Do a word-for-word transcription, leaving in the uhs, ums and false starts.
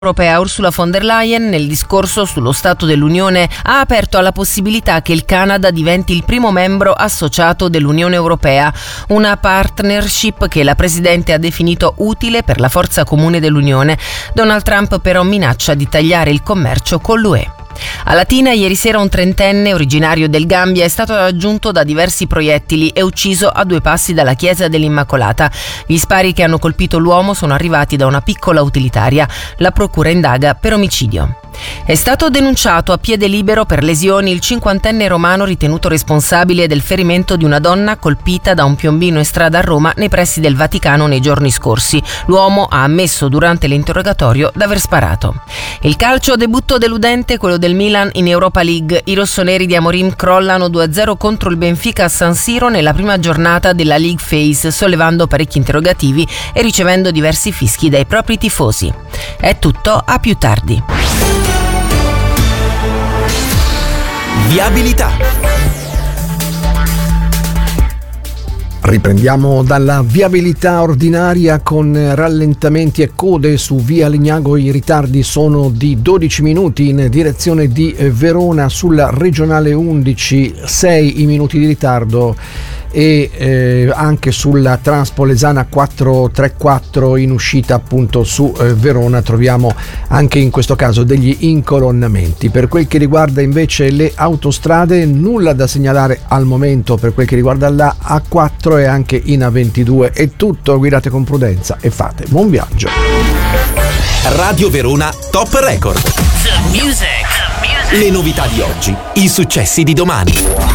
Europea Ursula von der Leyen nel discorso sullo Stato dell'Unione ha aperto alla possibilità che il Canada diventi il primo membro associato dell'Unione Europea, una partnership che la Presidente ha definito utile per la forza comune dell'Unione. Donald Trump però minaccia di tagliare il commercio con l'U E. A Latina ieri sera un trentenne originario del Gambia è stato raggiunto da diversi proiettili e ucciso a due passi dalla chiesa dell'Immacolata. Gli spari che hanno colpito l'uomo sono arrivati da una piccola utilitaria. La procura indaga per omicidio. È stato denunciato a piede libero per lesioni il cinquantenne romano ritenuto responsabile del ferimento di una donna colpita da un piombino in strada a Roma nei pressi del Vaticano nei giorni scorsi. L'uomo ha ammesso durante l'interrogatorio d'aver sparato. Il calcio, debutto deludente quello del Milan in Europa League. I rossoneri di Amorim crollano due a zero contro il Benfica a San Siro nella prima giornata della League Phase, sollevando parecchi interrogativi e ricevendo diversi fischi dai propri tifosi. È tutto, a più tardi. Viabilità. Riprendiamo dalla viabilità ordinaria con rallentamenti e code su via Legnago. I ritardi sono di dodici minuti in direzione di Verona sulla regionale undici, sei i minuti di ritardo e eh, anche sulla Transpolesana quattrocentotrentaquattro in uscita appunto su eh, Verona troviamo anche in questo caso degli incolonnamenti. Per quel che riguarda invece le autostrade, nulla da segnalare al momento per quel che riguarda la A quattro e anche in A ventidue. È tutto, guidate con prudenza e fate buon viaggio. Radio Verona Top Record. The music. The music. Le novità di oggi, i successi di domani.